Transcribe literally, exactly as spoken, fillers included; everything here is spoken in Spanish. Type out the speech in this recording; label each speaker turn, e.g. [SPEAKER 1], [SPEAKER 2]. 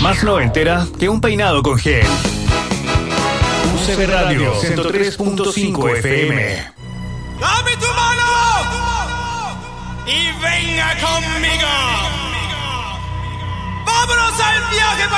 [SPEAKER 1] Más noventera que un peinado con gel. U C B Radio ciento tres punto cinco F M.
[SPEAKER 2] ¡Dame tu mano! Y venga conmigo. ¡Vámonos al viaje!